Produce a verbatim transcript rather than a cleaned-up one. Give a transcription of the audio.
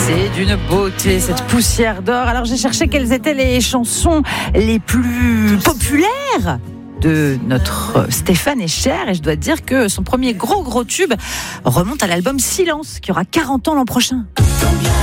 C'est d'une beauté, cette poussière d'or. Alors j'ai cherché quelles étaient les chansons les plus populaires de notre Stéphane Escher, et je dois dire que son premier gros gros tube remonte à l'album Silence, qui aura quarante ans l'an prochain.